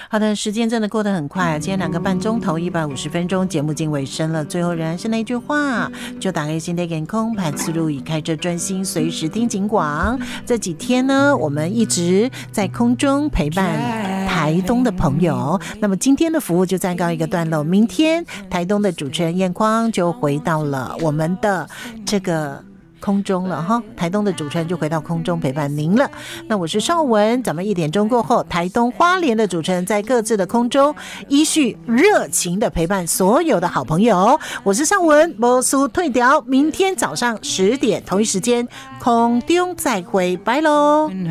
好的，时间真的过得很快，今天2个半钟头150分钟，节目进尾声了。最后仍然是那句话，就打开心的眼空，盘思路以开着专心，随时听警广。这几天呢，我们一直在空中陪伴台东的朋友。那么今天的服务就暂告一个段落，明天台东的主持人燕匡就回到了我们的这个空中了哈，台东的主持人就回到空中陪伴您了。那我是邵文，咱们1点钟过后，台东花莲的主持人在各自的空中依序热情的陪伴所有的好朋友。我是邵文，没输退掉，明天早上10点同一时间空中再会，拜喽。